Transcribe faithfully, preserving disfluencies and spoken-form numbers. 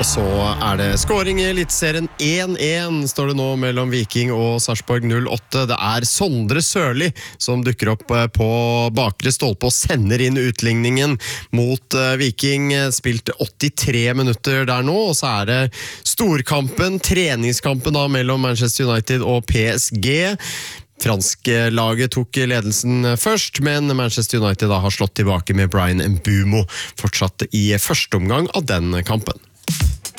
Og så er det scoring i Eliteserien én én står det nå mellom Viking og Sarpsborg null åtte. Det er Sondre Sørli som dukker opp på bakre stolpe og sender inn utligningen mot Viking. Spilt åttitre minutter der nå, og så er det storkampen, treningskampen da mellom Manchester United og P S G. Franske laget tok ledelsen først, men Manchester United da har slått tilbake med Brian Mbumo, fortsatt i første omgang av den kampen.